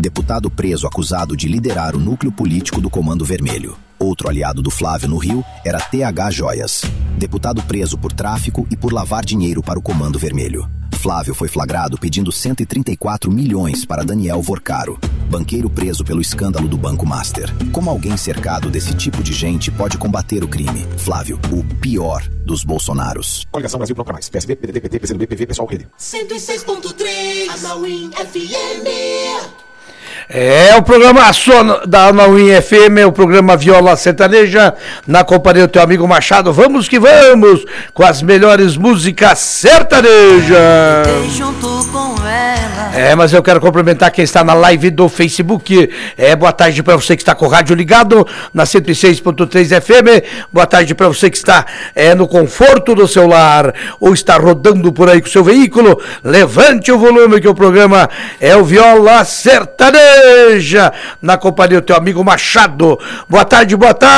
Deputado preso acusado de liderar o núcleo político do Comando Vermelho. Outro aliado do Flávio no Rio era TH Joias. Deputado preso por tráfico e por lavar dinheiro para o Comando Vermelho. Flávio foi flagrado pedindo 134 milhões para Daniel Vorcaro, banqueiro preso pelo escândalo do Banco Master. Como alguém cercado desse tipo de gente pode combater o crime? Flávio, o pior dos Bolsonaros. Coligação Brasil Não Mais. PSD, PDT, PT, PCdoB, PV, Pessoal, Rede. 106.3 Anauim FM. É o programa da Anauim FM, o programa Viola Sertaneja, na companhia do teu amigo Machado. Vamos que vamos com as melhores músicas sertanejas. Junto com ela. Mas eu quero cumprimentar quem está na live do Facebook. Boa tarde para você que está com o rádio ligado na 106.3 FM. Boa tarde para você que está no conforto do seu lar ou está rodando por aí com o seu veículo. Levante o volume que o programa é o Viola Sertaneja, na companhia do teu amigo Machado. Boa tarde,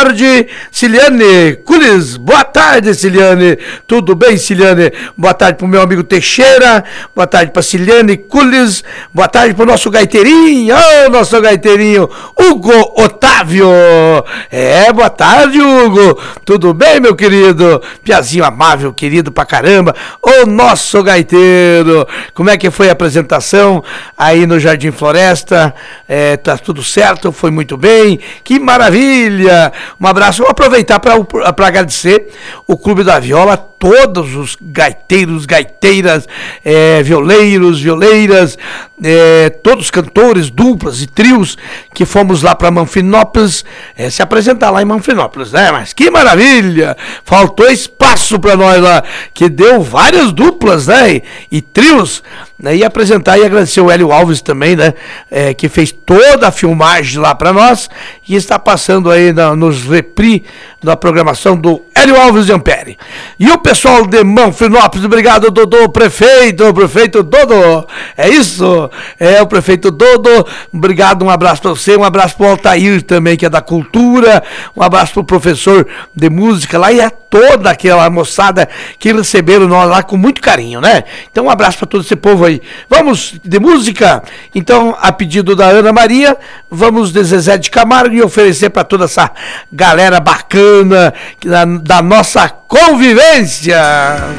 Ciliane Culis. Boa tarde, Ciliane. Tudo bem, Ciliane? Boa tarde pro meu amigo Teixeira. Boa tarde pra Ciliane Culis. Boa tarde pro nosso gaiteirinho. Nosso gaiteirinho, Hugo Otávio. Boa tarde, Hugo. Tudo bem, meu querido? Piazinho amável, querido pra caramba. O nosso gaiteiro. Como é que foi a apresentação aí no Jardim Floresta? Tá tudo certo, foi muito bem, que maravilha, um abraço. Vou aproveitar para agradecer o Clube da Viola, todos os gaiteiros, gaiteiras, violeiros, violeiras, todos os cantores, duplas e trios que fomos lá para Manfinópolis, se apresentar lá em Manfinópolis, né? Mas que maravilha, faltou espaço para nós lá, que deu várias duplas, né? E trios, né? E apresentar e agradecer o Hélio Alves também, né? Que fez toda a filmagem lá para nós e está passando aí nos repris da programação do Hélio Alves de Ampere. E o pessoal de Manfinópolis, obrigado, Dodô, prefeito Dodô, é isso? O prefeito Dodô, obrigado, um abraço para você, um abraço para o Altair também, que é da cultura, um abraço para o professor de música lá e a toda aquela moçada que receberam nós lá com muito carinho, né? Então um abraço para todo esse povo aí. Vamos de música? Então, a pedido da Ana Maria, vamos de Zezé de Camargo e oferecer para toda essa galera bacana da nossa convivência.